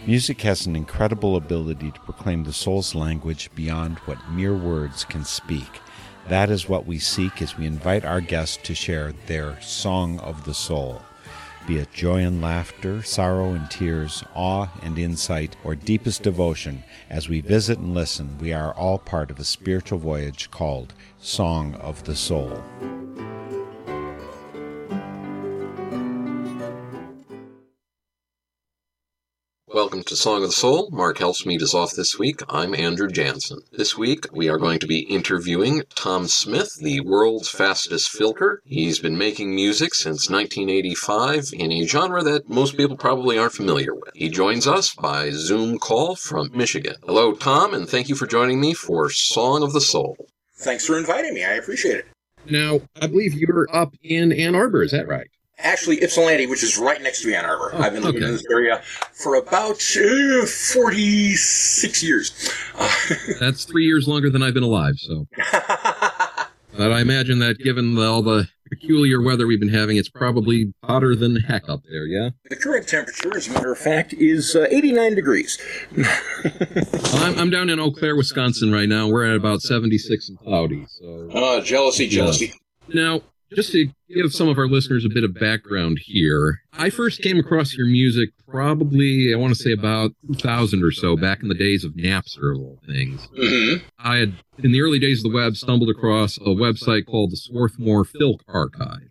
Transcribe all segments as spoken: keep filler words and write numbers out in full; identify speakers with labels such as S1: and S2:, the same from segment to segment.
S1: Music has an incredible ability to proclaim the soul's language beyond what mere words can speak. That is what we seek as we invite our guests to share their song of the soul. Be it joy and laughter, sorrow and tears, awe and insight, or deepest devotion, as we visit and listen, we are all part of a spiritual voyage called Song of the Soul.
S2: Welcome to Song of the Soul. Mark Helpsmeet is off this week. I'm Andrew Jansen. This week, we are going to be interviewing Tom Smith, the world's fastest filker. He's been making music since nineteen eighty-five in a genre that most people probably aren't familiar with. He joins us by Zoom call from Michigan. Hello, Tom, and thank you for joining me for Song of the Soul.
S3: Thanks for inviting me. I appreciate it.
S4: Now, I believe you're up in Ann Arbor, is that right?
S3: Actually, Ypsilanti, which is right next to Ann Arbor.
S4: Oh,
S3: I've been living
S4: okay.
S3: in this area for about uh, forty-six years. Uh,
S4: That's three years longer than I've been alive, so. But I imagine that given the, all the peculiar weather we've been having, it's probably hotter than heck up there, yeah?
S3: The current temperature, as a matter of fact, is uh, eighty-nine degrees.
S4: Well, I'm, I'm down in Eau Claire, Wisconsin right now. We're at about seventy-six and cloudy, so.
S3: Uh, jealousy, jealousy.
S4: Now, just to give some of our listeners a bit of background here, I first came across your music probably, I want to say about two thousand or so, back in the days of Napster of all things.
S3: Mm-hmm.
S4: I had, in the early days of the web, stumbled across a website called the Swarthmore Filk Archive.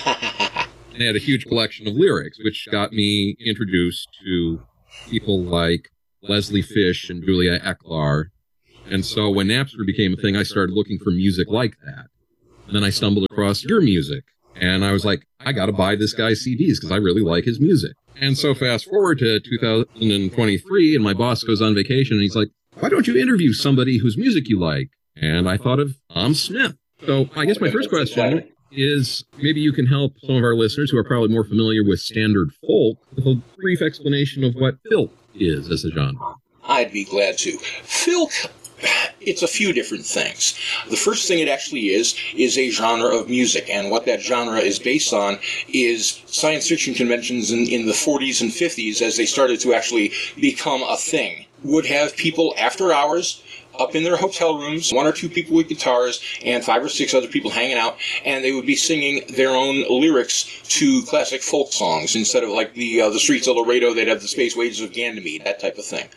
S4: And it had a huge collection of lyrics, which got me introduced to people like Leslie Fish and Julia Ecklar. And so when Napster became a thing, I started looking for music like that. And then I stumbled across your music, and I was like, I got to buy this guy's C Ds because I really like his music. And so fast forward to two thousand twenty-three, and my boss goes on vacation, and he's like, why don't you interview somebody whose music you like? And I thought of Tom Smith. So I guess my first question is, maybe you can help some of our listeners who are probably more familiar with standard folk with a brief explanation of what filk is as a genre.
S3: I'd be glad to. Filk, it's a few different things. The first thing it actually is, is a genre of music, and what that genre is based on is science fiction conventions in, in the forties and fifties, as they started to actually become a thing, would have people after hours up in their hotel rooms, one or two people with guitars, and five or six other people hanging out, and they would be singing their own lyrics to classic folk songs. Instead of like the uh, the Streets of Laredo, they'd have the Space Wages of Ganymede, that type of thing.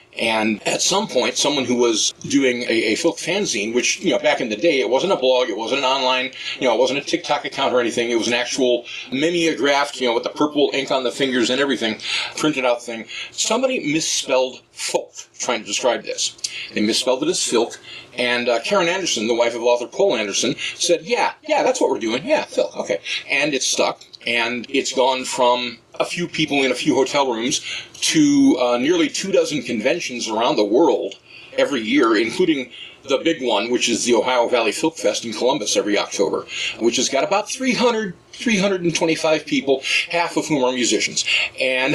S3: And at some point, someone who was doing a, a folk fanzine, which, you know, back in the day, it wasn't a blog, it wasn't an online, you know, it wasn't a TikTok account or anything, it was an actual mimeographed, you know, with the purple ink on the fingers and everything, printed out thing. Somebody misspelled folk, trying to describe this. They misspelled it as filk, and uh, Karen Anderson, the wife of author Cole Anderson, said, yeah, yeah, that's what we're doing, yeah, filk, okay. And it stuck, and it's gone from a few people in a few hotel rooms to uh, nearly two dozen conventions around the world every year, including the big one, which is the Ohio Valley Filk Fest in Columbus every October, which has got about three hundred, three hundred twenty-five people, half of whom are musicians. And,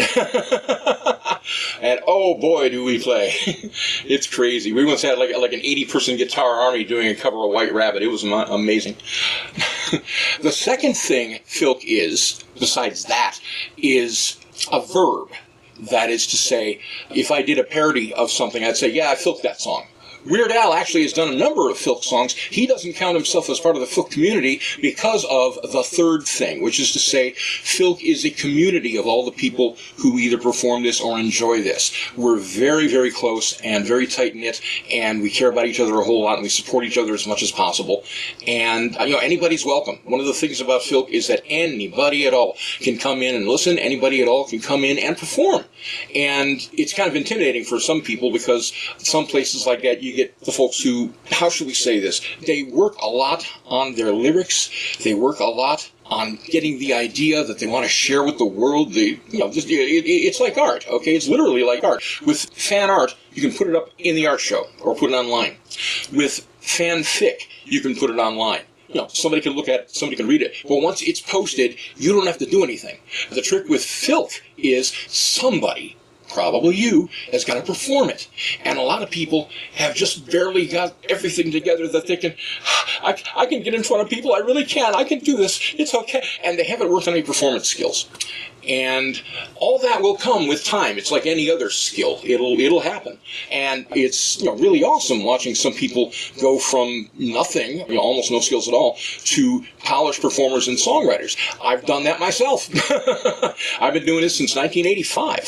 S3: and oh boy, do we play. It's crazy. We once had like, like an eighty-person guitar army doing a cover of White Rabbit. It was amazing. The second thing filk is, besides that, is a verb. That is to say, if I did a parody of something, I'd say, yeah, I filked that song. Weird Al actually has done a number of filk songs. He doesn't count himself as part of the filk community because of the third thing, which is to say, filk is a community of all the people who either perform this or enjoy this. We're very, very close and very tight-knit, and we care about each other a whole lot, and we support each other as much as possible. And, you know, anybody's welcome. One of the things about filk is that anybody at all can come in and listen. Anybody at all can come in and perform. And it's kind of intimidating for some people because some places like that, you get the folks who, how should we say this, they work a lot on their lyrics, they work a lot on getting the idea that they want to share with the world. They, you know, just, it, it, it's like art, okay? It's literally like art. With fan art, you can put it up in the art show or put it online. With fanfic, you can put it online. You know, somebody can look at it, somebody can read it. But once it's posted, you don't have to do anything. The trick with filk is somebody, probably you, has got to perform it. And a lot of people have just barely got everything together that they can, I, I can get in front of people, I really can, I can do this, it's okay. And they haven't worked on any performance skills. And all that will come with time. It's like any other skill. It'll it'll happen. And it's, you know, really awesome watching some people go from nothing, you know, almost no skills at all, to polished performers and songwriters. I've done that myself. I've been doing this since nineteen eighty-five.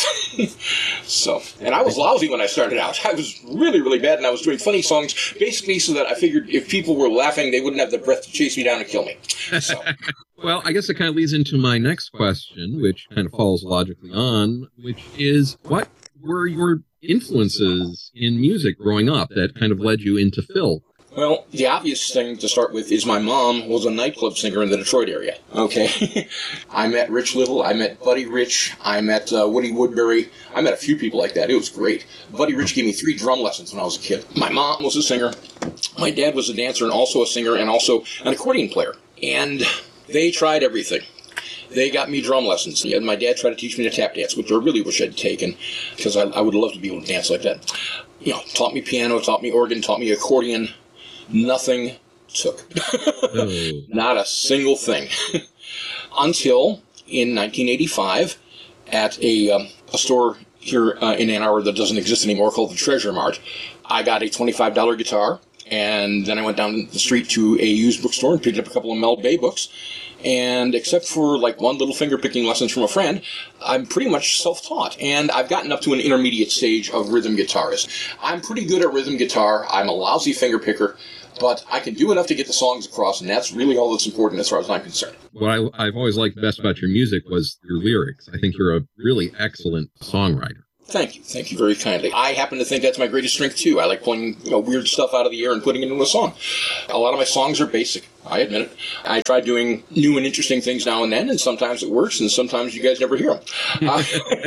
S3: So, and I was lousy when I started out. I was really, really bad, and I was doing funny songs basically so that I figured if people were laughing, they wouldn't have the breath to chase me down and kill me. So.
S4: Well, I guess it kind of leads into my next question, which kind of falls logically on, which is, what were your influences in music growing up that kind of led you into Phil?
S3: Well, the obvious thing to start with is my mom was a nightclub singer in the Detroit area. Okay. I met Rich Little. I met Buddy Rich. I met uh, Woody Woodbury. I met a few people like that. It was great. Buddy Rich gave me three drum lessons when I was a kid. My mom was a singer. My dad was a dancer and also a singer and also an accordion player. And they tried everything. They got me drum lessons. And my dad tried to teach me to tap dance, which I really wish I'd taken, because I, I would love to be able to dance like that. You know, taught me piano, taught me organ, taught me accordion. Nothing took.
S4: Oh.
S3: Not a single thing. Until in nineteen eighty-five, at a, um, a store here uh, in Ann Arbor that doesn't exist anymore called the Treasure Mart, I got a twenty-five dollars guitar. And then I went down the street to a used bookstore and picked up a couple of Mel Bay books. And except for like one little finger picking lessons from a friend, I'm pretty much self-taught. And I've gotten up to an intermediate stage of rhythm guitarist. I'm pretty good at rhythm guitar. I'm a lousy finger picker, but I can do enough to get the songs across, and that's really all that's important as far as I'm concerned.
S4: What I, I've always liked best about your music was your lyrics. I think you're a really excellent songwriter.
S3: Thank you. Thank you very kindly. I happen to think that's my greatest strength, too. I like pulling, you know, weird stuff out of the air and putting it into a song. A lot of my songs are basic. I admit it. I try doing new and interesting things now and then, and sometimes it works, and sometimes you guys never hear them. Uh,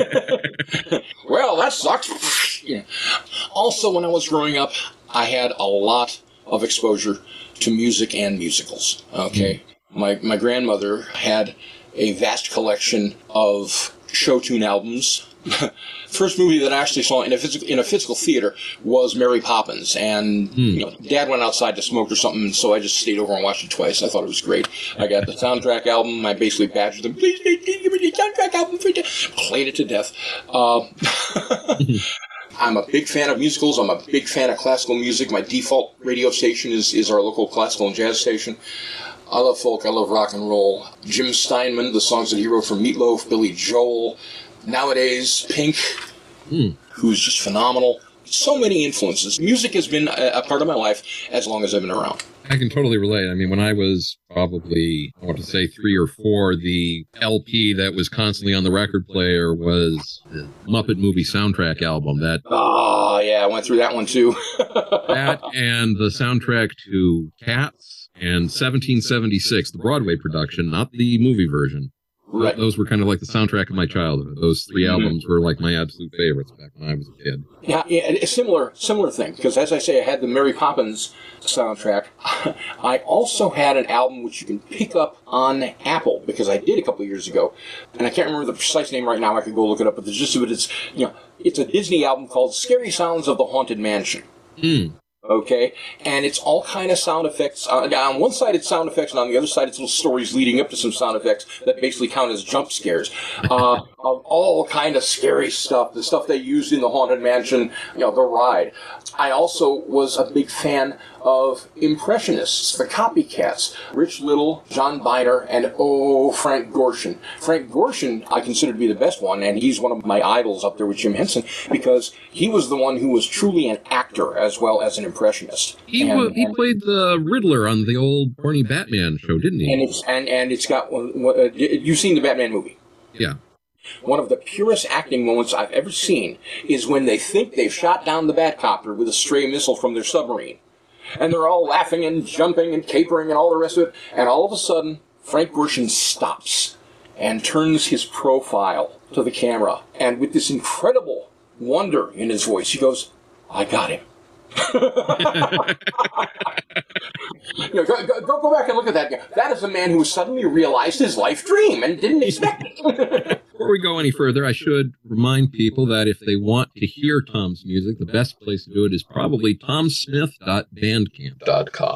S3: well, that sucks. Yeah. Also, when I was growing up, I had a lot of exposure to music and musicals. Okay? My, my grandmother had a vast collection of show tune albums. First movie that I actually saw in a physical, in a physical theater was Mary Poppins, and mm. you know, Dad went outside to smoke or something, so I just stayed over and watched it twice. I thought it was great. I got the soundtrack album. I basically badgered them, please give me the soundtrack album. Played it to death. Uh, I'm a big fan of musicals. I'm a big fan of classical music. My default radio station is, is our local classical and jazz station. I love folk. I love rock and roll. Jim Steinman, the songs that he wrote for Meatloaf, Billy Joel. Nowadays, Pink, mm. who's just phenomenal. So many influences. Music has been a, a part of my life as long as I've been around.
S4: I can totally relate. I mean, when I was probably, I want to say three or four, the L P that was constantly on the record player was the Muppet Movie soundtrack album. That
S3: Oh, yeah, I went through that one too.
S4: That and the soundtrack to Cats and seventeen seventy-six, the Broadway production, not the movie version.
S3: Right.
S4: Those were kind of like the soundtrack of my childhood. Those three mm-hmm. albums were like my absolute favorites back when I was a kid.
S3: Yeah, yeah, a similar similar thing. Because as I say, I had the Mary Poppins soundtrack. I also had an album which you can pick up on Apple, because I did a couple of years ago, and I can't remember the precise name right now. I could go look it up. But the gist of it is, you know, it's a Disney album called "Scary Sounds of the Haunted Mansion."
S4: Hmm.
S3: Okay, and it's all kind of sound effects. Uh, on one side, it's sound effects, and on the other side, it's little stories leading up to some sound effects that basically count as jump scares uh, of all kind of scary stuff. The stuff they used in the Haunted Mansion, you know, the ride. I also was a big fan of Impressionists, the copycats, Rich Little, John Biner, and oh, Frank Gorshin. Frank Gorshin I consider to be the best one, and he's one of my idols up there with Jim Henson, because he was the one who was truly an actor as well as an impressionist.
S4: He,
S3: and,
S4: he
S3: and,
S4: played the Riddler on the old corny Batman show, didn't he?
S3: And it's and, and it's got uh, you've seen the Batman movie.
S4: Yeah.
S3: One of the purest acting moments I've ever seen is when they think they've shot down the Batcopter with a stray missile from their submarine. And they're all laughing and jumping and capering and all the rest of it. And all of a sudden, Frank Gorshin stops and turns his profile to the camera. And with this incredible wonder in his voice, he goes, "I got him." You know, go, go, go back and look at that guy. That is a man who suddenly realized his life dream and didn't expect it.
S4: Before we go any further, I should remind people that if they want to hear Tom's music, the best place to do it is probably tom smith dot bandcamp dot com.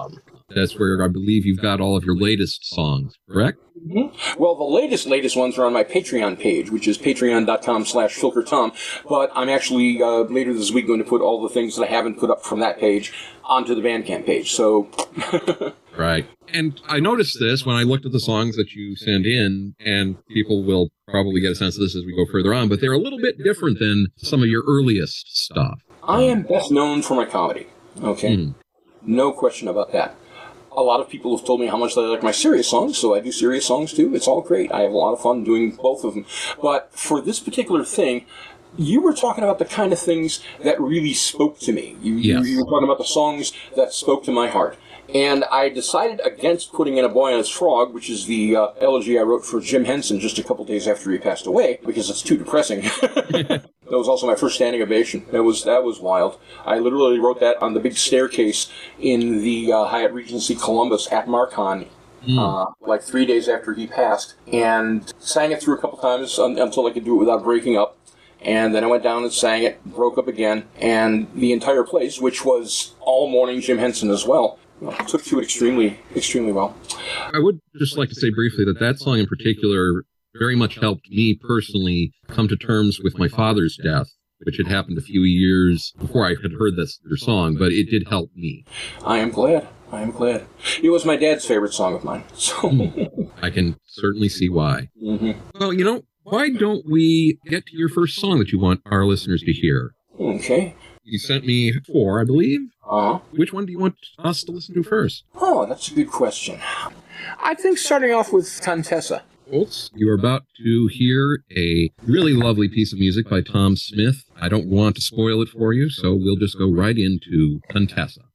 S4: That's where I believe you've got all of your latest songs, correct?
S3: Mm-hmm. Well, the latest, latest ones are on my Patreon page, which is patreon.com slash filkertom. But I'm actually, uh, later this week, going to put all the things that I haven't put up from that page onto the Bandcamp page. So...
S4: Right. And I noticed this when I looked at the songs that you send in, and people will probably get a sense of this as we go further on, but they're a little bit different than some of your earliest stuff.
S3: I am best known for my comedy. Okay? Mm. No question about that. A lot of people have told me how much they like my serious songs, so I do serious songs too. It's all great. I have a lot of fun doing both of them. But for this particular thing, you were talking about the kind of things that really spoke to me. You, yes. you, you were talking about the songs that spoke to my heart. And I decided against putting in A Boy and His Frog, which is the uh, elegy I wrote for Jim Henson just a couple days after he passed away, because it's too depressing. That was also my first standing ovation. That was that was wild. I literally wrote that on the big staircase in the uh, Hyatt Regency Columbus at Marcon, mm. uh, like three days after he passed, and sang it through a couple times un- until I could do it without breaking up. And then I went down and sang it, broke up again, and the entire place, which was all morning Jim Henson as well, took to it extremely, extremely well.
S4: I would just like to say briefly that that song in particular very much helped me personally come to terms with my father's death, which had happened a few years before I had heard this their song, but it did help me.
S3: I am glad. I am glad. It was my dad's favorite song of mine. So
S4: I can certainly see why.
S3: Mm-hmm.
S4: Well, you know, why don't we get to your first song that you want our listeners to hear?
S3: Okay.
S4: You sent me four, I believe.
S3: Uh-huh.
S4: Which one do you want us to listen to first?
S3: Oh, that's a good question. I think starting off with Contessa.
S4: Folks, you are about to hear a really lovely piece of music by Tom Smith. I don't want to spoil it for you, so we'll just go right into Contessa.